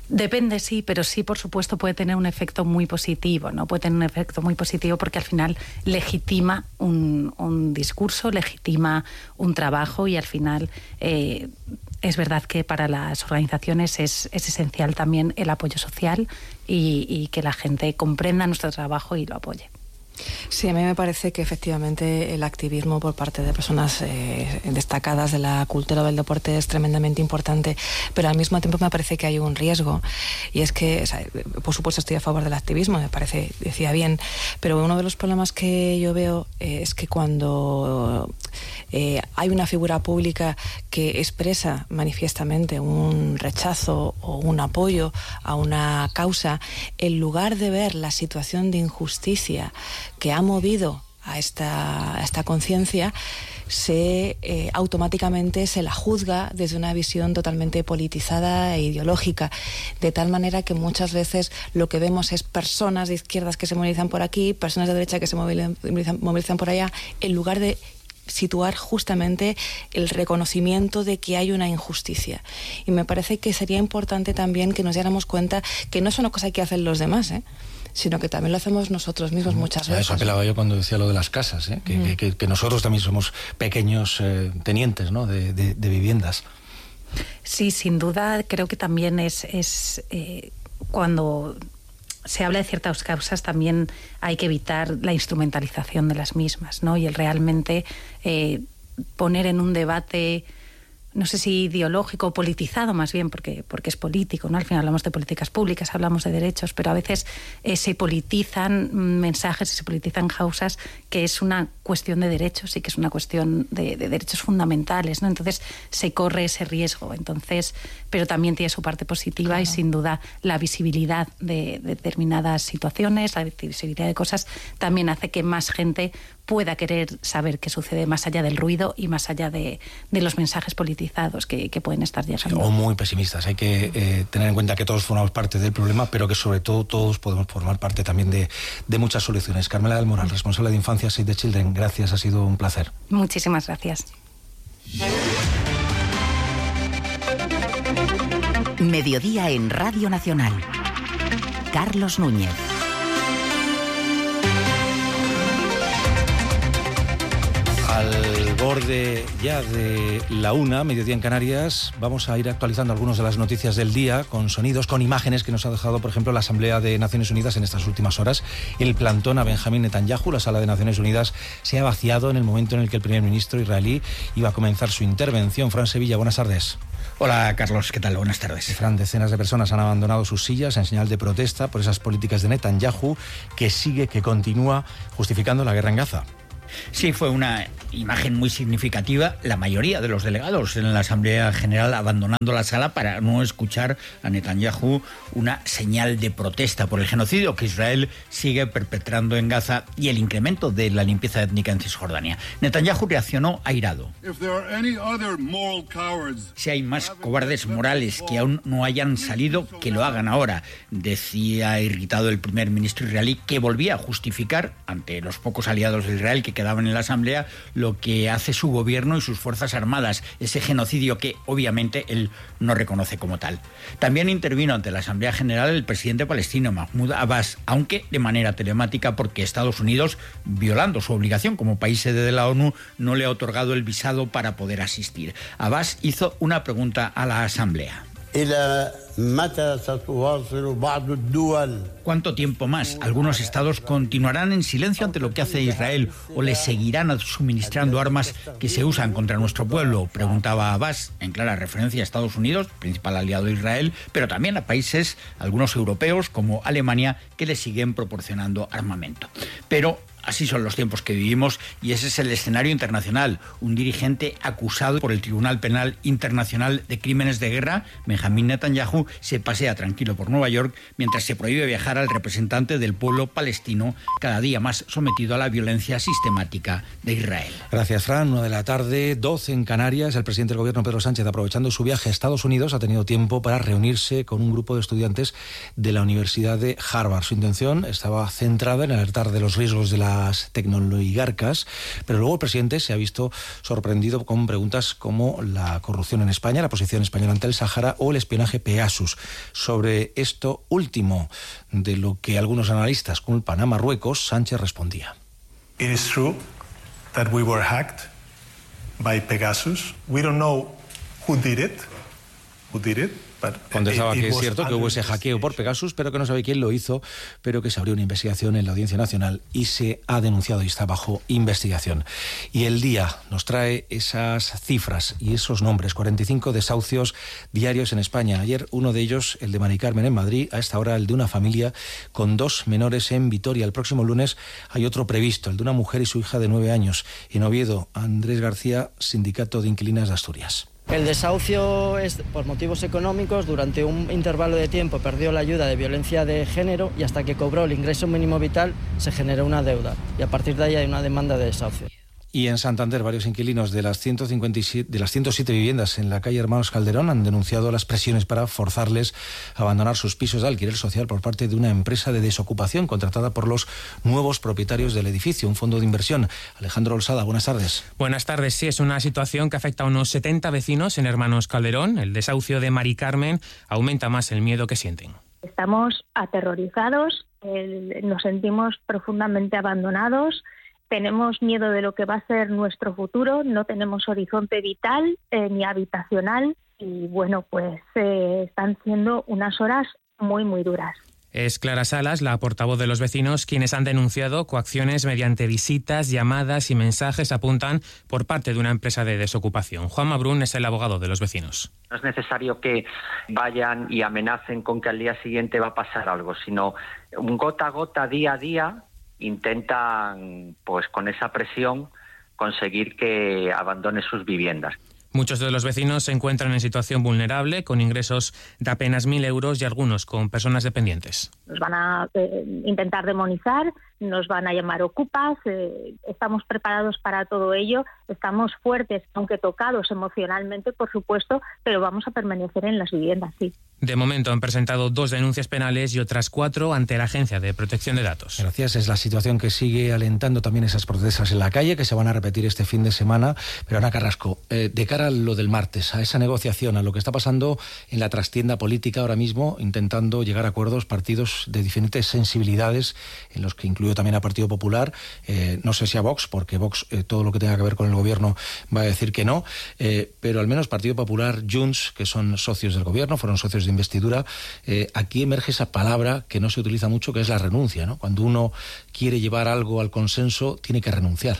Depende, sí, pero sí, por supuesto, puede tener un efecto muy positivo, ¿no? Puede tener un efecto muy positivo porque al final legitima un, un discurso, legitima un trabajo y al final eh, es verdad que para las organizaciones es, es esencial también el apoyo social y, y que la gente comprenda nuestro trabajo y lo apoye. Sí, a mí me parece que efectivamente el activismo por parte de personas eh, destacadas de la cultura del deporte es tremendamente importante, pero al mismo tiempo me parece que hay un riesgo y es que, o sea, por supuesto estoy a favor del activismo, me parece, decía bien, pero uno de los problemas que yo veo eh, es que cuando eh, hay una figura pública que expresa manifiestamente un rechazo o un apoyo a una causa, en lugar de ver la situación de injusticia que ha movido a esta, a esta conciencia, se eh, automáticamente se la juzga desde una visión totalmente politizada e ideológica, de tal manera que muchas veces lo que vemos es personas de izquierdas que se movilizan por aquí, personas de derecha que se movilizan, movilizan por allá, en lugar de situar justamente el reconocimiento de que hay una injusticia. Y me parece que sería importante también que nos diéramos cuenta que no es una cosa que hacen los demás, ¿eh? sino que también lo hacemos nosotros mismos muchas veces. A eso apelaba yo cuando decía lo de las casas, ¿eh? que, mm. que, que nosotros también somos pequeños eh, tenientes, ¿no? de, de, de viviendas. Sí, sin duda, creo que también es, es eh, cuando se habla de ciertas causas también hay que evitar la instrumentalización de las mismas, ¿no? Y el realmente eh, poner en un debate, no sé si ideológico o politizado más bien, porque, porque es político, ¿no? Al final hablamos de políticas públicas, hablamos de derechos, pero a veces eh, se politizan mensajes y se politizan causas que es una cuestión de derechos y que es una cuestión de, de derechos fundamentales, ¿no? Entonces se corre ese riesgo, entonces, pero también tiene su parte positiva, claro. Y sin duda la visibilidad de, de determinadas situaciones, la visibilidad de cosas también hace que más gente pueda querer saber qué sucede más allá del ruido y más allá de, de los mensajes politizados que, que pueden estar llegando. O muy pesimistas. Hay que eh, tener en cuenta que todos formamos parte del problema, pero que sobre todo todos podemos formar parte también de, de muchas soluciones. Carmela del Moral, responsable de Infancia, Save the Children, gracias, ha sido un placer. Muchísimas gracias. Mediodía en Radio Nacional. Carlos Núñez. Al borde ya de la una, mediodía en Canarias, vamos a ir actualizando algunas de las noticias del día con sonidos, con imágenes que nos ha dejado, por ejemplo, la Asamblea de Naciones Unidas en estas últimas horas. El plantón a Benjamín Netanyahu, la sala de Naciones Unidas, se ha vaciado en el momento en el que el primer ministro israelí iba a comenzar su intervención. Fran Sevilla, buenas tardes. Hola Carlos, ¿qué tal? Buenas tardes. Fran, decenas de personas han abandonado sus sillas en señal de protesta por esas políticas de Netanyahu, que sigue, que continúa justificando la guerra en Gaza. Sí, fue una imagen muy significativa. La mayoría de los delegados en la Asamblea General abandonando la sala para no escuchar a Netanyahu, una señal de protesta por el genocidio que Israel sigue perpetrando en Gaza y el incremento de la limpieza étnica en Cisjordania. Netanyahu reaccionó airado. Si hay más cobardes morales que aún no hayan salido, que lo hagan ahora, decía irritado el primer ministro israelí, que volvía a justificar ante los pocos aliados de Israel que quedaban en la Asamblea lo que hace su gobierno y sus fuerzas armadas, ese genocidio que obviamente él no reconoce como tal. También intervino ante la Asamblea General el presidente palestino Mahmoud Abbas, aunque de manera telemática porque Estados Unidos, violando su obligación como país sede de la ONU, no le ha otorgado el visado para poder asistir. Abbas hizo una pregunta a la Asamblea. ¿Cuánto tiempo más? Algunos estados continuarán en silencio ante lo que hace Israel o le seguirán suministrando armas que se usan contra nuestro pueblo, preguntaba Abbas, en clara referencia a Estados Unidos, principal aliado de Israel, pero también a países, algunos europeos como Alemania, que le siguen proporcionando armamento. Pero así son los tiempos que vivimos y ese es el escenario internacional. Un dirigente acusado por el Tribunal Penal Internacional de Crímenes de Guerra, Benjamín Netanyahu, se pasea tranquilo por Nueva York mientras se prohíbe viajar al representante del pueblo palestino, cada día más sometido a la violencia sistemática de Israel. Gracias, Fran. Una de la tarde, doce en Canarias. El presidente del gobierno, Pedro Sánchez, aprovechando su viaje a Estados Unidos, ha tenido tiempo para reunirse con un grupo de estudiantes de la Universidad de Harvard. Su intención estaba centrada en alertar de los riesgos de la las tecnooligarcas, pero luego el presidente se ha visto sorprendido con preguntas como la corrupción en España, la posición española ante el Sáhara o el espionaje Pegasus. Sobre esto último, de lo que algunos analistas culpan a Marruecos, Sánchez respondía. It is true that we were hacked by Pegasus. We don't know who did it. Who did it? Contestaba que es cierto que hubo ese hackeo por Pegasus, pero que no sabe quién lo hizo, pero que se abrió una investigación en la Audiencia Nacional y se ha denunciado y está bajo investigación. Y El Día nos trae esas cifras y esos nombres, cuarenta y cinco desahucios diarios en España. Ayer uno de ellos, el de Mari Carmen en Madrid, a esta hora el de una familia con dos menores en Vitoria. El próximo lunes hay otro previsto, el de una mujer y su hija de nueve años. En Oviedo, Andrés García, Sindicato de Inquilinas de Asturias. El desahucio es por motivos económicos. Durante un intervalo de tiempo perdió la ayuda de violencia de género y hasta que cobró el ingreso mínimo vital se generó una deuda y a partir de ahí hay una demanda de desahucio. Y en Santander, varios inquilinos de las ciento cincuenta y siete, de las ciento siete viviendas en la calle Hermanos Calderón han denunciado las presiones para forzarles a abandonar sus pisos de alquiler social por parte de una empresa de desocupación contratada por los nuevos propietarios del edificio, un fondo de inversión. Alejandro Olsada, buenas tardes. Buenas tardes. Sí, es una situación que afecta a unos setenta vecinos en Hermanos Calderón. El desahucio de Mari Carmen aumenta más el miedo que sienten. Estamos aterrorizados, eh, nos sentimos profundamente abandonados. Tenemos miedo de lo que va a ser nuestro futuro, no tenemos horizonte vital eh, ni habitacional y bueno, pues eh, están siendo unas horas muy, muy duras. Es Clara Salas, la portavoz de los vecinos, quienes han denunciado coacciones mediante visitas, llamadas y mensajes, apuntan, por parte de una empresa de desocupación. Juanma Brun es el abogado de los vecinos. No es necesario que vayan y amenacen con que al día siguiente va a pasar algo, sino un gota a gota, día a día, intentan, pues con esa presión, conseguir que abandone sus viviendas. Muchos de los vecinos se encuentran en situación vulnerable, con ingresos de apenas mil euros y algunos con personas dependientes. Nos van a eh, intentar demonizar, nos van a llamar ocupas, eh, estamos preparados para todo ello, estamos fuertes, aunque tocados emocionalmente, por supuesto, pero vamos a permanecer en las viviendas, sí. De momento han presentado dos denuncias penales y otras cuatro ante la Agencia de Protección de Datos. Gracias. Es la situación que sigue alentando también esas protestas en la calle, que se van a repetir este fin de semana. Pero Ana Carrasco, eh, de cara a lo del martes, a esa negociación, a lo que está pasando en la trastienda política ahora mismo, intentando llegar a acuerdos partidos de diferentes sensibilidades, en los que incluyo también a Partido Popular, eh, no sé si a Vox, porque Vox eh, todo lo que tenga que ver con el gobierno va a decir que no, eh, pero al menos Partido Popular, Junts, que son socios del gobierno, fueron socios de investidura, eh, aquí emerge esa palabra que no se utiliza mucho, que es la renuncia, ¿no? Cuando uno quiere llevar algo al consenso, tiene que renunciar.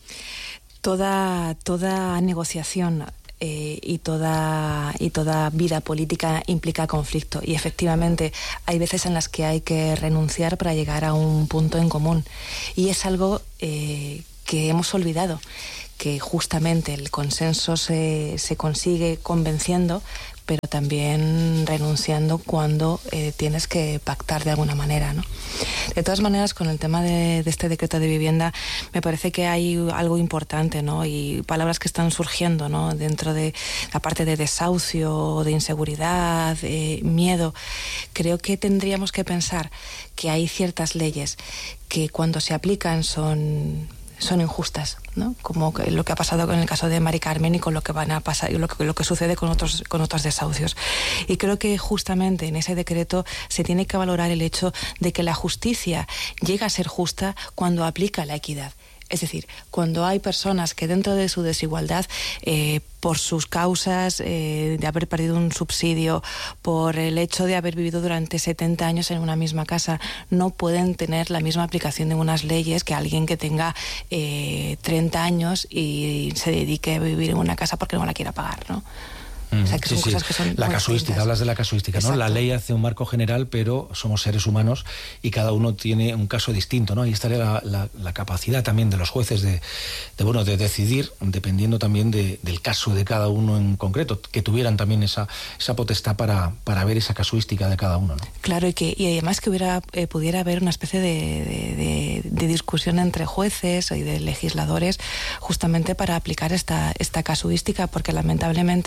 Toda, toda negociación eh, y, toda, y toda vida política implica conflicto y efectivamente hay veces en las que hay que renunciar para llegar a un punto en común y es algo eh, que hemos olvidado, que justamente el consenso se, se consigue convenciendo, pero también renunciando cuando eh, tienes que pactar de alguna manera, ¿no? De todas maneras, con el tema de, de este decreto de vivienda, me parece que hay algo importante, ¿no? Y palabras que están surgiendo, ¿no? Dentro de la parte de desahucio, de inseguridad, eh, miedo. Creo que tendríamos que pensar que hay ciertas leyes que cuando se aplican son... son injustas, ¿no? Como lo que ha pasado con el caso de Mari Carmen y con lo que van a pasar y lo que, lo que sucede con otros con otros desahucios. Y creo que justamente en ese decreto se tiene que valorar el hecho de que la justicia llega a ser justa cuando aplica la equidad. Es decir, cuando hay personas que dentro de su desigualdad, eh, por sus causas eh, de haber perdido un subsidio, por el hecho de haber vivido durante setenta años en una misma casa, no pueden tener la misma aplicación de unas leyes que alguien que tenga eh, treinta años y se dedique a vivir en una casa porque no la quiera pagar, ¿no? O sea, que son sí, cosas sí. que son la casuística, distintas. hablas de la casuística, ¿no? La ley hace un marco general, pero somos seres humanos y cada uno tiene un caso distinto, ¿no? Ahí estaría la, la, la capacidad también de los jueces de, de bueno, de decidir, dependiendo también de, del caso de cada uno en concreto, que tuvieran también esa, esa potestad para, para ver esa casuística de cada uno, ¿no? Claro, y que y además que hubiera eh, pudiera haber una especie de, de, de, de discusión entre jueces y de legisladores justamente para aplicar esta, esta casuística, porque lamentablemente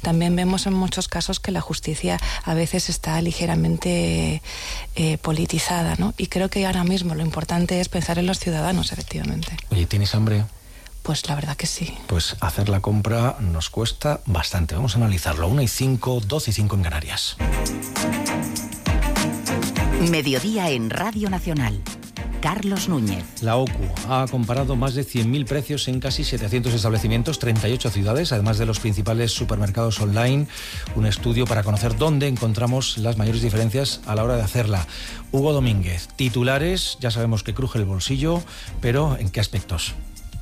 también vemos en muchos casos que la justicia a veces está ligeramente eh, politizada, ¿no? Y creo que ahora mismo lo importante es pensar en los ciudadanos, efectivamente. Oye, ¿tienes hambre? Pues la verdad que sí. Pues hacer la compra nos cuesta bastante. Vamos a analizarlo. una y cinco, doce y cinco en Canarias. Mediodía en Radio Nacional. Carlos Núñez. La O C U ha comparado más de cien mil precios en casi setecientos establecimientos, treinta y ocho ciudades, además de los principales supermercados online. Un estudio para conocer dónde encontramos las mayores diferencias a la hora de hacerla. Hugo Domínguez, titulares, ya sabemos que cruje el bolsillo, pero ¿en qué aspectos?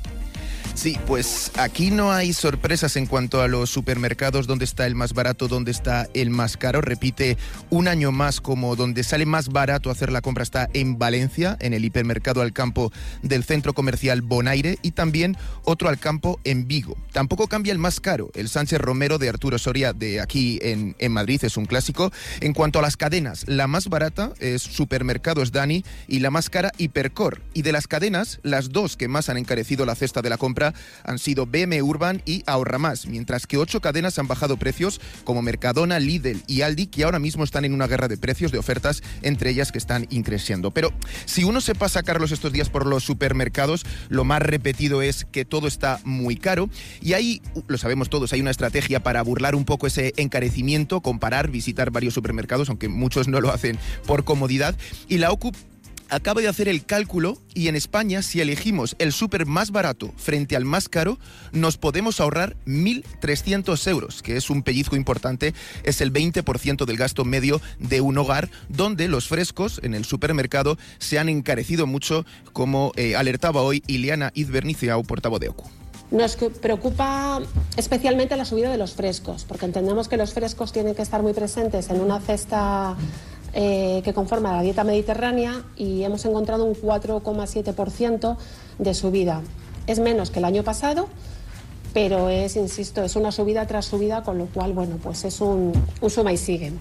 Sí, pues aquí no hay sorpresas en cuanto a los supermercados, dónde está el más barato, dónde está el más caro. Repite un año más como donde sale más barato hacer la compra está en Valencia, en el hipermercado Alcampo del centro comercial Bonaire, y también otro Alcampo en Vigo. Tampoco cambia el más caro, el Sánchez Romero de Arturo Soria de aquí en, en Madrid, es un clásico. En cuanto a las cadenas, la más barata es Supermercados Dani y la más cara Hipercor. Y de las cadenas, las dos que más han encarecido la cesta de la compra han sido B M Urban y Ahorra Más, mientras que ocho cadenas han bajado precios como Mercadona, Lidl y Aldi, que ahora mismo están en una guerra de precios, de ofertas, entre ellas que están increciendo. Pero si uno se pasa, Carlos, estos días por los supermercados, lo más repetido es que todo está muy caro, y ahí, lo sabemos todos, hay una estrategia para burlar un poco ese encarecimiento, comparar, visitar varios supermercados, aunque muchos no lo hacen por comodidad, y la O C U acaba de hacer el cálculo, y en España, si elegimos el súper más barato frente al más caro, nos podemos ahorrar mil trescientos euros, que es un pellizco importante, es el veinte por ciento del gasto medio de un hogar, donde los frescos en el supermercado se han encarecido mucho, como eh, alertaba hoy Ileana Izberniciau, portavoz de O C U. Nos preocupa especialmente la subida de los frescos, porque entendemos que los frescos tienen que estar muy presentes en una cesta eh, que conforma la dieta mediterránea, y hemos encontrado un cuatro coma siete por ciento de subida. Es menos que el año pasado, pero es, insisto, es una subida tras subida, con lo cual, bueno, pues es un, un suma y sigue.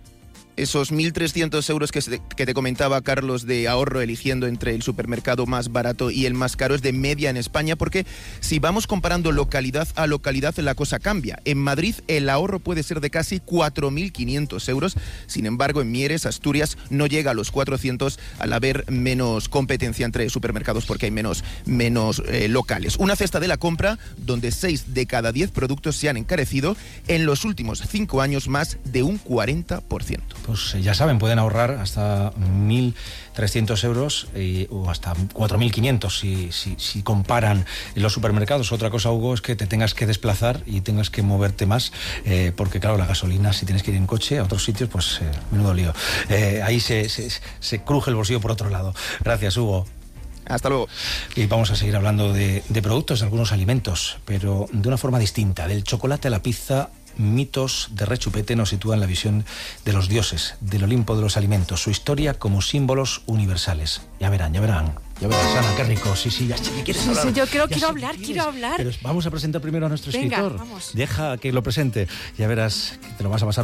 Esos mil trescientos euros que, se, que te comentaba, Carlos, de ahorro eligiendo entre el supermercado más barato y el más caro, es de media en España, porque si vamos comparando localidad a localidad, la cosa cambia. En Madrid el ahorro puede ser de casi cuatro mil quinientos euros, sin embargo en Mieres, Asturias, no llega a los cuatrocientos al haber menos competencia entre supermercados, porque hay menos, menos eh, locales. Una cesta de la compra donde seis de cada diez productos se han encarecido en los últimos cinco años, más de un cuarenta por ciento. Pues ya saben, pueden ahorrar hasta mil trescientos euros eh, o hasta cuatro mil quinientos si, si, si comparan los supermercados. Otra cosa, Hugo, es que te tengas que desplazar y tengas que moverte más, eh, porque claro, la gasolina, si tienes que ir en coche a otros sitios, pues eh, menudo lío. Eh, ahí se, se, se cruje el bolsillo por otro lado. Gracias, Hugo. Hasta luego. Y vamos a seguir hablando de, de productos, de algunos alimentos, pero de una forma distinta. Del chocolate a la pizza, mitos de rechupete nos sitúan la visión de los dioses, del Olimpo de los alimentos, su historia como símbolos universales. Ya verán, ya verán. Ya verás, Ana, qué rico. Sí, sí, ya sé que quieres sí, hablar. Sí, yo quiero, ya quiero hablar, quiero hablar. Pero vamos a presentar primero a nuestro Venga, escritor. vamos. Deja que lo presente. Ya verás que te lo vas a pasar